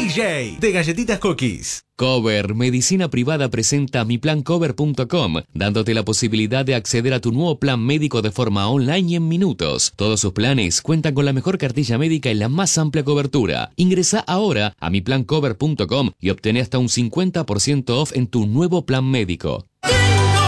DJ de Galletitas Cookies. Cover Medicina Privada presenta miplancover.com, dándote la posibilidad de acceder a tu nuevo plan médico de forma online y en minutos. Todos sus planes cuentan con la mejor cartilla médica y la más amplia cobertura. Ingresa ahora a miplancover.com y obtén hasta un 50% off en tu nuevo plan médico.